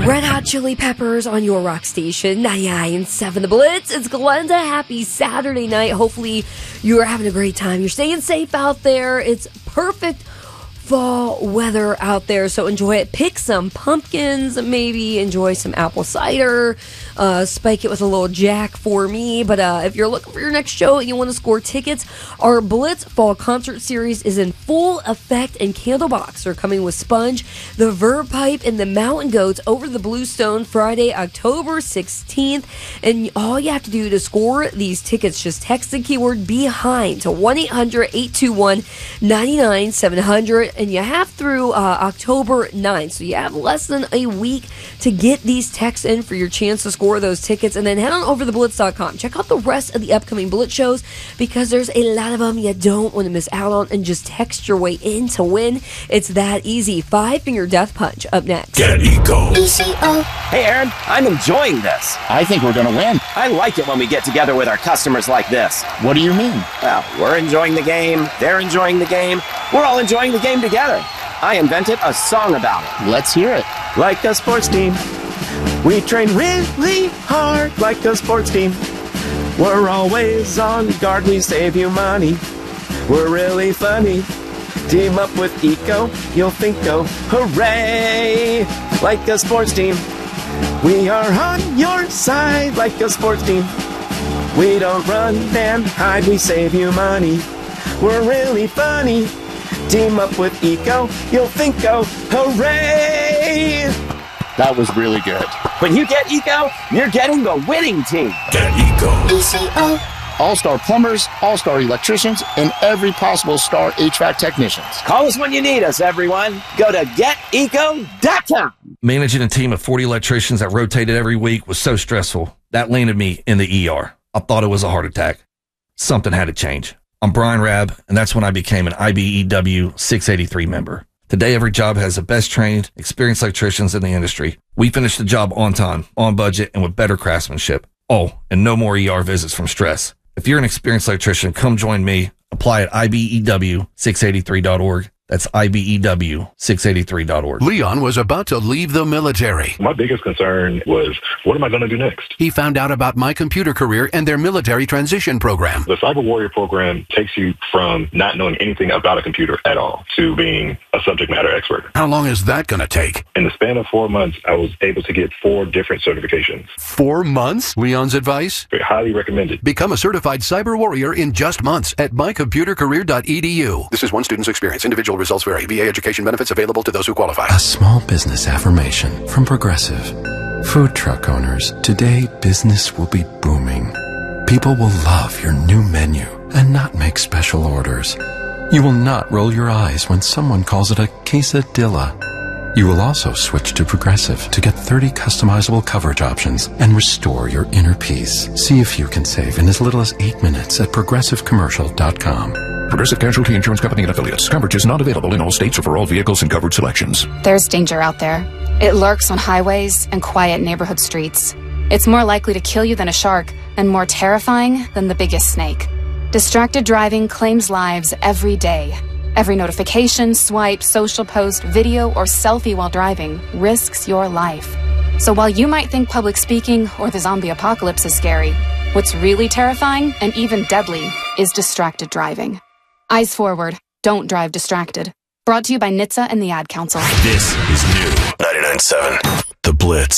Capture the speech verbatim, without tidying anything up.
Red Hot Chili Peppers on your rock station, ninety-nine point seven The Blitz. It's Glenda. Happy Saturday night. Hopefully you are having a great time. You're staying safe out there. It's perfect fall weather out there, so enjoy it. Pick some pumpkins, maybe enjoy some apple cider, uh, spike it with a little Jack for me. But uh, if you're looking for your next show and you want to score tickets, our Blitz Fall Concert Series is in full effect, and Candlebox are coming with Sponge, the Verve Pipe, and the Mountain Goats over the Bluestone Friday, October sixteenth. And all you have to do to score these tickets, just text the keyword BEHIND to one eight hundred, eight two one, nine nine seven hundred. And you have through uh, October ninth, so you have less than a week to get these texts in for your chance to score those tickets. And then head on over to blitz dot com. Check out the rest of the upcoming Blitz shows, because there's a lot of them you don't want to miss out on, and just text your way in to win. It's that easy. Five Finger Death Punch up next. Get Eco. E C O. Hey, Aaron, I'm enjoying this. I think we're going to win. I like it when we get together with our customers like this. What do you mean? Well, we're enjoying the game, they're enjoying the game, we're all enjoying the game together. I invented a song about it. Let's hear it. Like a sports team, we train really hard like a sports team. We're always on guard, we save you money. We're really funny. Team up with Eco, you'll think, oh, hooray! Like a sports team, we are on your side like a sports team. We don't run and hide, we save you money. We're really funny. Team up with Eco, you'll think, oh, hooray! That was really good. When you get Eco, you're getting the winning team. Get Eco. E C O. All-star plumbers, all-star electricians, and every possible star H V A C technicians. Call us when you need us, everyone. Go to get eco dot com. Managing a team of forty electricians that rotated every week was so stressful. That landed me in the E R. I thought it was a heart attack. Something had to change. I'm Brian Rabb, and that's when I became an I B E W six eighty-three member. Today, every job has the best trained, experienced electricians in the industry. We finish the job on time, on budget, and with better craftsmanship. Oh, and no more E R visits from stress. If you're an experienced electrician, come join me. Apply at I B E W six eighty-three dot org. That's I B E W six eighty-three dot org. Leon was about to leave the military. My biggest concern was, what am I going to do next? He found out about My Computer Career and their military transition program. The Cyber Warrior program takes you from not knowing anything about a computer at all to being a subject matter expert. How long is that going to take? In the span of four months, I was able to get four different certifications. Four months? Leon's advice? Very highly recommended. Become a certified cyber warrior in just months at my computer career dot e d u. This is one student's experience. Individual results vary. V A education benefits available to those who qualify. A small business affirmation from Progressive. Food truck owners, today business will be booming. People will love your new menu and not make special orders. You will not roll your eyes when someone calls it a quesadilla. You will also switch to Progressive to get thirty customizable coverage options and restore your inner peace. See if you can save in as little as eight minutes at progressive commercial dot com. Progressive Casualty Insurance Company and Affiliates. Coverage is not available in all states or for all vehicles and covered selections. There's danger out there. It lurks on highways and quiet neighborhood streets. It's more likely to kill you than a shark, and more terrifying than the biggest snake. Distracted driving claims lives every day. Every notification, swipe, social post, video, or selfie while driving risks your life. So while you might think public speaking or the zombie apocalypse is scary, what's really terrifying and even deadly is distracted driving. Eyes forward. Don't drive distracted. Brought to you by N H T S A and the Ad Council. This is new. ninety-nine point seven The Blitz.